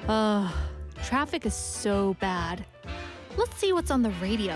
Traffic is so bad. Let's see what's on the radio.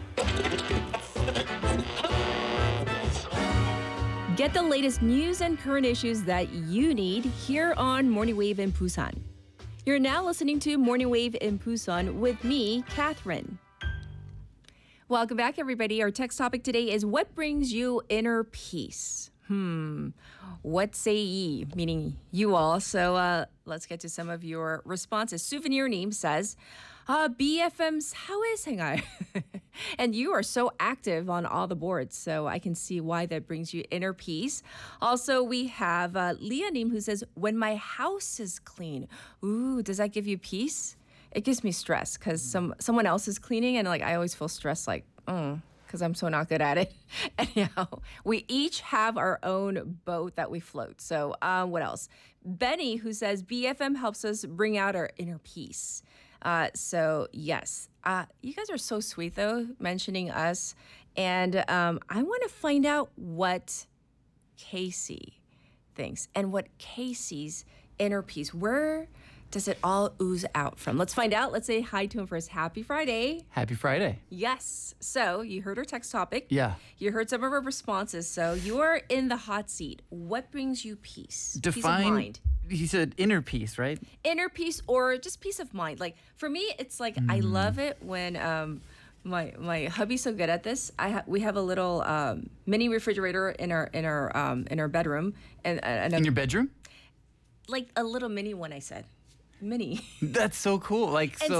Get the latest news and current issues that you need here on Morning Wave in Busan. You're now listening to Morning Wave in Busan with me, Catherine. Welcome back, everybody. Our text topic today is what brings you inner peace? What say ye? Meaning you all. So let's get to some of your responses. Souvenir Neem says, BFM's 하회생활. And you are so active on all the boards, so I can see why that brings you inner peace. Also, we have Leah Neem who says, when my house is clean. Ooh, does that give you peace? It gives me stress because someone else is cleaning and I always feel stressed because I'm so not good at it. Anyhow, we each have our own boat that we float. So what else? Benny who says, BFM helps us bring out our inner peace. So yes, you guys are so sweet though, mentioning us. And I want to find out what Casey thinks and what Casey's inner peace. Where does it all ooze out from? Let's find out. Let's say hi to him first. Happy Friday. Happy Friday. Yes. So you heard our text topic. Yeah. You heard some of our responses. So you are in the hot seat. What brings you peace? Peace of Define. mind. He said inner peace, right? Inner peace or just peace of mind. Like for me, it's like I love it when my hubby's so good at this. We have a little mini refrigerator in our bedroom and In your bedroom? like a little mini one. I said mini. That's so cool. Like And so.